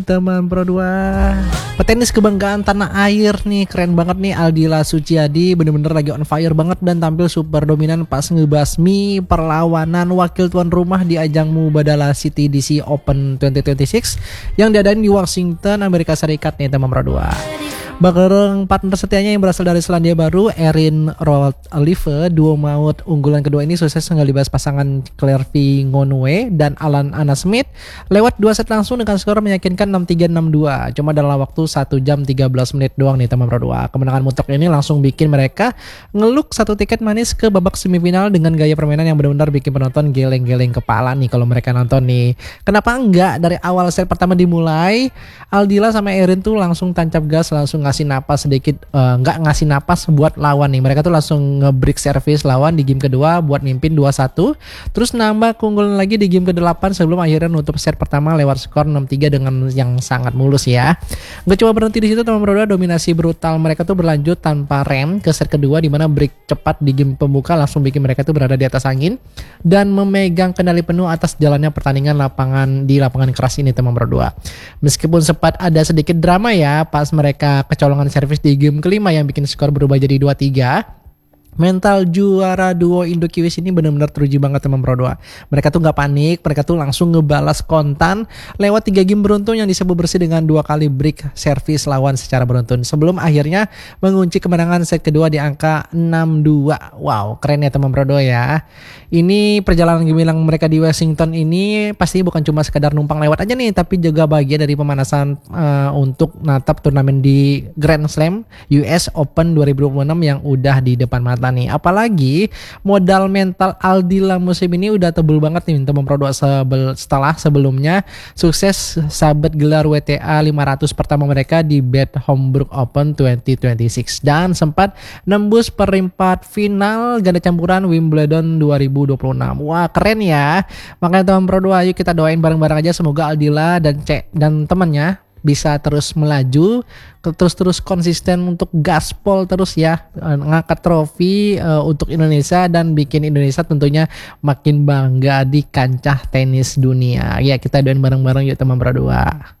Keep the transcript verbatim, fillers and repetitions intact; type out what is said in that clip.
Teman Pro dua, petenis kebanggaan tanah air nih, keren banget nih. Aldila Suciadi bener-bener lagi on fire banget dan tampil super dominan pas ngebasmi perlawanan wakil tuan rumah di ajang Mubadala City D C Open dua ribu dua puluh enam yang diadain di Washington, Amerika Serikat nih teman Pro dua. Bareng partner setianya yang berasal dari Selandia Baru, Erin Roth-Olive, duo maut unggulan kedua ini sukses ngelibas pasangan Claire V. Ngonwe dan Alan Anna Smith lewat dua set langsung dengan skor meyakinkan enam tiga enam dua. Cuma dalam waktu satu jam tiga belas menit doang nih teman Pro dua. Kemenangan mutlak ini langsung bikin mereka ngeluk satu tiket manis ke babak semifinal dengan gaya permainan yang benar-benar bikin penonton geleng-geleng kepala nih kalau mereka nonton nih. Kenapa enggak dari awal set pertama dimulai, Aldila sama Erin tuh langsung tancap gas, langsung ngasih napas sedikit, uh, nggak ngasih napas buat lawan nih. Mereka tuh langsung nge-break service lawan di game kedua buat mimpin dua satu. Terus nambah keunggulan lagi di game kedelapan sebelum akhirnya nutup set pertama lewat skor enam tiga dengan yang sangat mulus ya. Nggak cuma berhenti di situ teman Pro dua, dominasi brutal mereka tuh berlanjut tanpa rem ke set kedua di mana break cepat di game pembuka langsung bikin mereka tuh berada di atas angin dan memegang kendali penuh atas jalannya pertandingan lapangan di lapangan keras ini teman Pro dua. Meskipun sempat ada sedikit drama ya pas mereka kecolongan servis di game kelima yang bikin skor berubah jadi dua tiga. Mental juara duo Indo Kiwis ini benar-benar teruji banget teman Pro dua. Mereka tuh nggak panik, mereka tuh langsung ngebalas kontan lewat tiga game beruntun yang disebut bersih dengan dua kali break servis lawan secara beruntun sebelum akhirnya mengunci kemenangan set kedua di angka enam dua. Wow, keren ya teman Pro dua ya. Ini perjalanan gemilang mereka di Washington ini pasti bukan cuma sekedar numpang lewat aja nih, tapi juga bagian dari pemanasan uh, untuk natap turnamen di Grand Slam U S Open dua ribu dua puluh enam yang udah di depan mata nih. Apalagi modal mental Aldila musim ini udah tebel banget nih teman Pro dua sebel, setelah sebelumnya sukses sabet gelar W T A lima ratus pertama mereka di Bad Homburg Open dua ribu dua puluh enam dan sempat nembus perempat final ganda campuran Wimbledon dua ribu dua puluh enam. Wah, keren ya. Makanya teman Pro dua, ayo kita doain bareng-bareng aja semoga Aldila dan Cek dan temannya bisa terus melaju, terus-terus konsisten untuk gaspol terus ya, ngangkat trofi uh, untuk Indonesia dan bikin Indonesia tentunya makin bangga di kancah tenis dunia. Ya, kita doain bareng-bareng yuk teman Pro dua.